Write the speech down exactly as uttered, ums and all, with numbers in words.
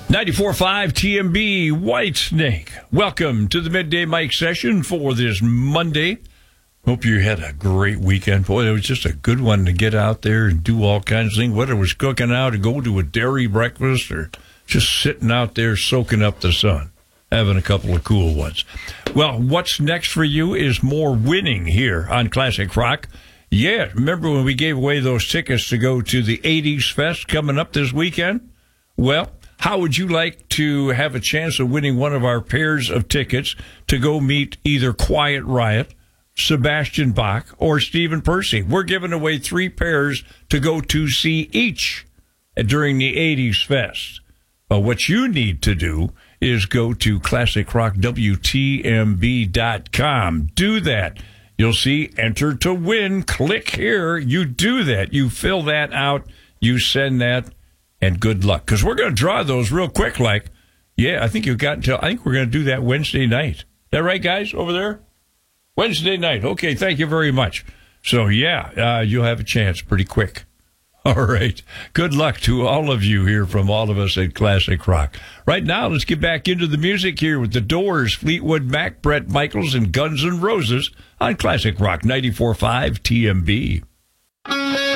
ninety-four point five T M B Whitesnake. Welcome to the Midday Mike session for this Monday. Hope you had a great weekend. Boy, it was just a good one to get out there and do all kinds of things, whether it was cooking out or go to a dairy breakfast or just sitting out there soaking up the sun, having a couple of cool ones. Well, what's next for you is more winning here on Classic Rock. Yeah, remember when we gave away those tickets to go to the eighties Fest coming up this weekend? Well, how would you like to have a chance of winning one of our pairs of tickets to go meet either Quiet Riot, Sebastian Bach, or Stephen Percy? We're giving away three pairs to go to see each during the eighties Fest. But what you need to do is go to classic rock w t m b dot com. Do that. You'll see enter to win. Click here. You do that. You fill that out. You send that. And good luck, because we're going to draw those real quick. Like, yeah, I think you've got until, I think we're going to do that Wednesday night. Is that right, guys, over there? Wednesday night. Okay, thank you very much. So, yeah, uh, you'll have a chance pretty quick. All right. Good luck to all of you here from all of us at Classic Rock. Right now, let's get back into the music here with The Doors, Fleetwood Mac, Bret Michaels, and Guns N' Roses on Classic Rock ninety-four point five T M B.